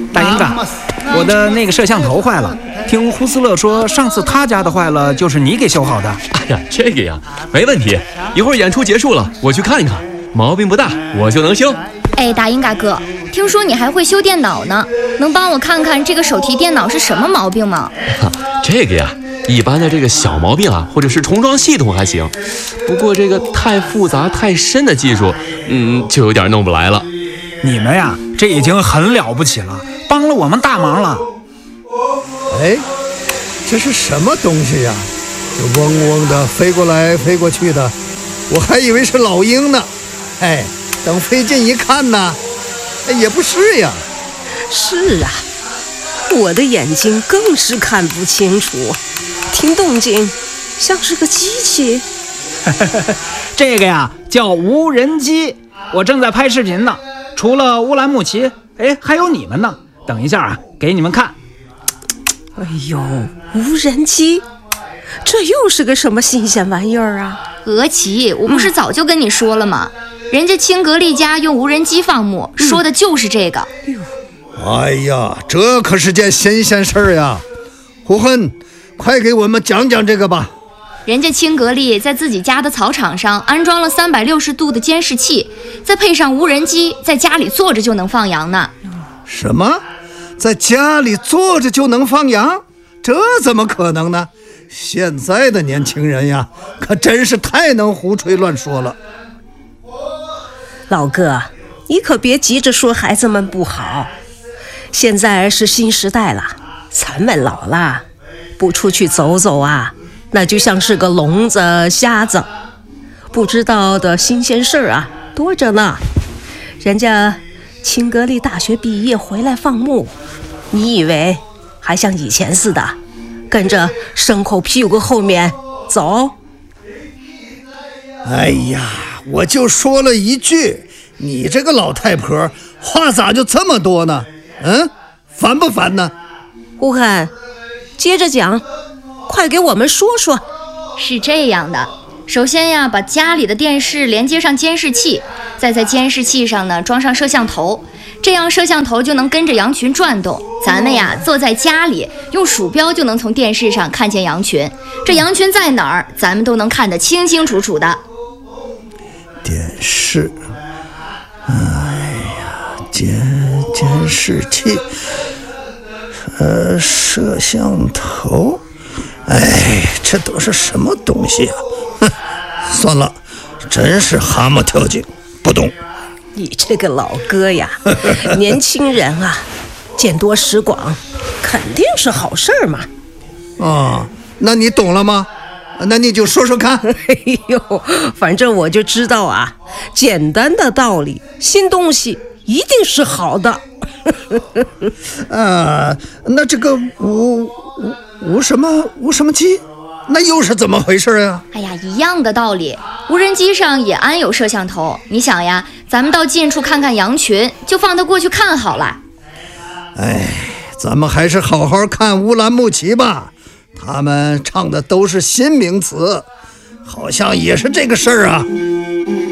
大英嘎，我的那个摄像头坏了，听胡斯勒说上次他家的坏了就是你给修好的。 哎呀，这个呀没问题，一会儿演出结束了我去看一看，毛病不大我就能修。 哎，大英嘎哥，听说你还会修电脑呢，能帮我看看这个手提电脑是什么毛病吗？ 这个呀，一般的这个小毛病啊，或者是重装系统还行，不过这个太复杂太深的技术，就有点弄不来了。 你们呀，这已经很了不起了，帮了我们大忙了。 哎，这是什么东西呀？这嗡嗡的飞过来飞过去的，我还以为是老鹰呢。哎，等飞近一看呢，也不是呀。 是啊，我的眼睛更是看不清楚，听动静像是个机器。 这个呀叫无人机，我正在拍视频呢。除了乌兰牧骑，还有你们呢。等一下啊，给你们看。 哎呦，无人机，这又是个什么新鲜玩意儿啊？ 鹅奇，我不是早就跟你说了吗？人家青格利家用无人机放牧，说的就是这个。 哎呀，这可是件新鲜事儿呀！胡恨，快给我们讲讲这个吧。 人家青格利在自己家的草场上安装了360度的监视器，再配上无人机，在家里坐着就能放羊呢。 什么？在家里坐着就能放羊？这怎么可能呢？现在的年轻人呀，可真是太能胡吹乱说了。 老哥，你可别急着说孩子们不好，现在是新时代了，咱们老了，不出去走走啊，那就像是个聋子瞎子，不知道的新鲜事儿啊多着呢。人家青格利大学毕业回来放牧，你以为还像以前似的跟着牲口屁股后面走？ 哎呀，我就说了一句，你这个老太婆话咋就这么多呢？烦不烦呢？ 胡汉，接着讲，快给我们说说。 是这样的，首先呀，把家里的电视连接上监视器，再在监视器上呢装上摄像头，这样摄像头就能跟着羊群转动。咱们呀坐在家里，用鼠标就能从电视上看见羊群，这羊群在哪儿，咱们都能看得清清楚楚的。 电视，哎呀，监视器，摄像头，这都是什么东西啊？算了，真是蛤蟆跳井，不懂。 你这个老哥呀，年轻人啊，见多识广，肯定是好事儿嘛。 那你懂了吗？那你就说说看。 哎呦，反正我就知道啊，简单的道理，新东西一定是好的。 那这个无什么机，那又是怎么回事啊？ 哎呀，一样的道理，无人机上也安有摄像头。你想呀，咱们到近处看看羊群，就放它过去看好了。 咱们还是好好看乌兰牧骑吧，他们唱的都是新名词，好像也是这个事儿啊。